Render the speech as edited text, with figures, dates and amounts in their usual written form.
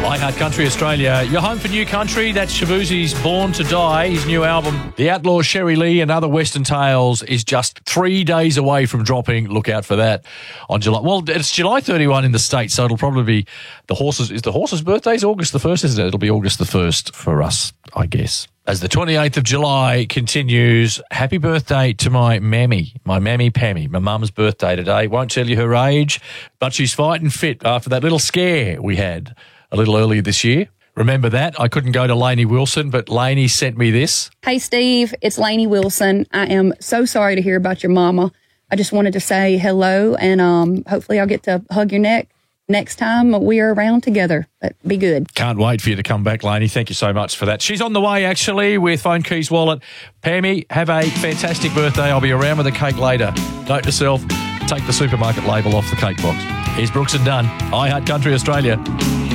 I Heart Country Australia. You're home for New Country. That's Shabuzi's Born to Die. His new album, The Outlaw Sherry Lee and Other Western Tales, is just 3 days away from dropping. Look out for that on July. Well, it's July 31 in the States, so it'll probably be the horses. Is the horse's birthday is August the 1st, isn't it? It'll be August the 1st for us, I guess. As the 28th of July continues, happy birthday to my mammy Pammy. My mum's birthday today. Won't tell you her age, but she's fighting fit after that little scare we had a little earlier this year. Remember that? I couldn't go to Lainey Wilson, but Lainey sent me this. Hey, Steve, it's Lainey Wilson. I am so sorry to hear about your mama. I just wanted to say hello, and hopefully I'll get to hug your neck next time we are around together. But be good. Can't wait for you to come back, Lainey. Thank you so much for that. She's on the way, actually, with Phone Keys Wallet. Pammy, have a fantastic birthday. I'll be around with a cake later. Note to self, take the supermarket label off the cake box. Here's Brooks and Dunn, I Heart Country Australia.